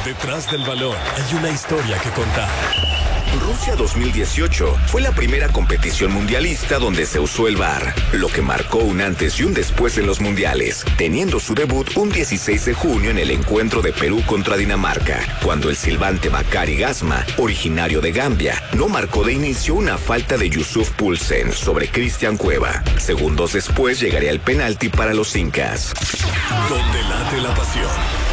Detrás del balón hay una historia que contar. Rusia 2018 fue la primera competición mundialista donde se usó el VAR, lo que marcó un antes y un después en los mundiales, teniendo su debut un 16 de junio en el encuentro de Perú contra Dinamarca, cuando el silbante Bakary Gasma, originario de Gambia, no marcó de inicio una falta de Yusuf Poulsen sobre Cristian Cueva. Segundos después llegaría el penalti para los incas. Donde late la pasión.